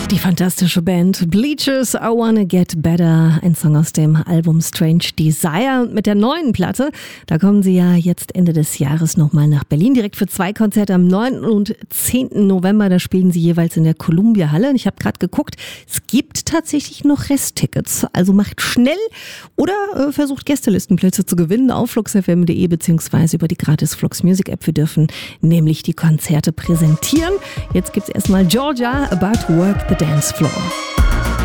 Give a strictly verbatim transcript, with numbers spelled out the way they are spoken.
Die fantastische Band Bleachers, I Wanna Get Better, ein Song aus dem Album Strange Desire. Und mit der neuen Platte, da kommen sie ja jetzt Ende des Jahres nochmal nach Berlin, direkt für zwei Konzerte am neunten und zehnten November. Da spielen sie jeweils in der Columbia Halle. Und ich habe gerade geguckt, es gibt tatsächlich noch Resttickets. Also macht schnell oder äh, versucht Gästelistenplätze zu gewinnen auf flux f m punkt de beziehungsweise über die gratis Flux Music App. Wir dürfen nämlich die Konzerte präsentieren. Jetzt gibt's erstmal Georgia, About to Work the Dance Floor.